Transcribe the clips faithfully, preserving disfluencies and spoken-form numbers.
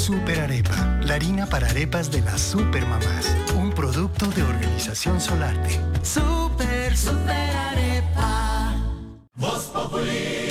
Super Arepa, la harina para arepas de las supermamás. Un producto de Organización Solarte. Super, super arepa. Voz Populi.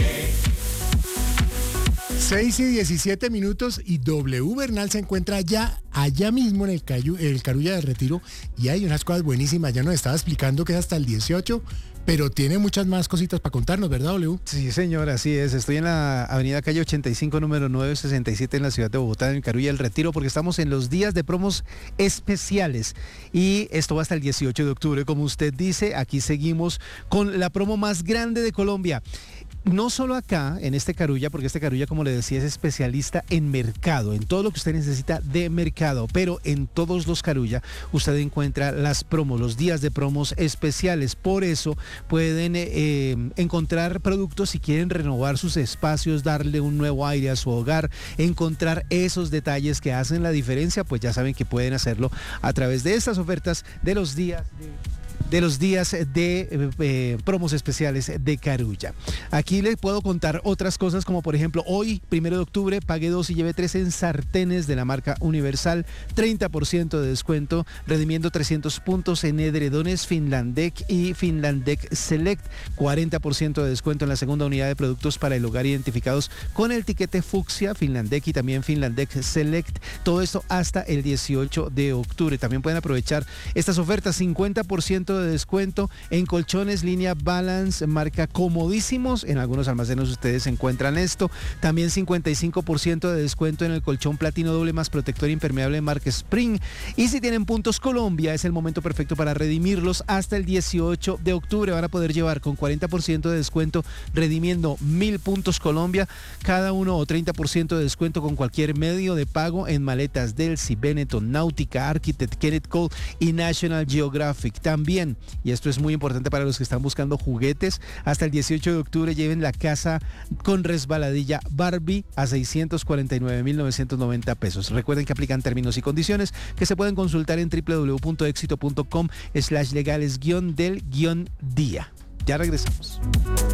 seis y diecisiete minutos y W Bernal se encuentra allá, allá mismo en el, Cayu, el Carulla del Retiro, y hay unas cosas buenísimas. Ya nos estaba explicando que es hasta el dieciocho, pero tiene muchas más cositas para contarnos, ¿verdad, W? Sí, señor, así es. Estoy en la avenida Calle ochenta y cinco, número novecientos sesenta y siete en la ciudad de Bogotá, en el Carulla del Retiro, porque estamos en los días de promos especiales. Y esto va hasta el dieciocho de octubre, como usted dice. Aquí seguimos con la promo más grande de Colombia. No solo acá, en este Carulla, porque este Carulla, como le decía, es especialista en mercado, en todo lo que usted necesita de mercado, pero en todos los Carulla usted encuentra las promos, los días de promos especiales. Por eso pueden eh, encontrar productos si quieren renovar sus espacios, darle un nuevo aire a su hogar, encontrar esos detalles que hacen la diferencia, pues ya saben que pueden hacerlo a través de estas ofertas de los días de... de los días de eh, promos especiales de Carulla. Aquí les puedo contar otras cosas, como por ejemplo, hoy, primero de octubre, pague dos y lleve tres en sartenes de la marca Universal, treinta por ciento de descuento, redimiendo trescientos puntos en edredones Finlandec y Finlandec Select, cuarenta por ciento de descuento en la segunda unidad de productos para el hogar identificados con el tiquete fucsia, Finlandec y también Finlandec Select, todo esto hasta el dieciocho de octubre. También pueden aprovechar estas ofertas, cincuenta por ciento de descuento en colchones línea Balance, marca Comodísimos. En algunos almacenes ustedes encuentran esto. También cincuenta y cinco por ciento de descuento en el colchón platino doble más protector impermeable marca Spring. Y si tienen puntos Colombia, es el momento perfecto para redimirlos hasta el dieciocho de octubre. Van a poder llevar con cuarenta por ciento de descuento redimiendo mil puntos Colombia, cada uno, o treinta por ciento de descuento con cualquier medio de pago en maletas Delcy, Benetton, Nautica, Architect, Kenneth Cole y National Geographic. También, y esto es muy importante para los que están buscando juguetes, hasta el dieciocho de octubre lleven la casa con resbaladilla Barbie a seiscientos cuarenta y nueve mil novecientos noventa pesos. Recuerden que aplican términos y condiciones que se pueden consultar en w w w punto éxito punto com slash legales guión del guión día. Ya regresamos.